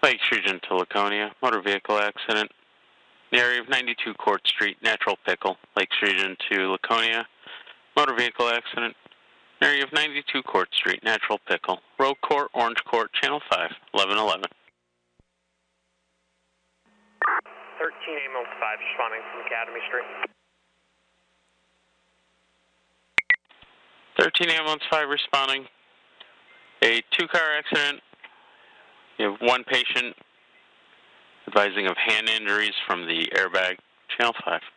Lakes Region to Laconia, motor vehicle accident. The area of 92 Court Street, Natural Pickle, Lakes Region to Laconia, motor vehicle accident. Area of 92 Court Street, Natural Pickle, Road Court, Orange Court, Channel 5, 1111. 13 ambulance 5 responding from Academy Street. 13 ambulance 5 responding. A two-car accident. You have one patient advising of hand injuries from the airbag. Channel 5.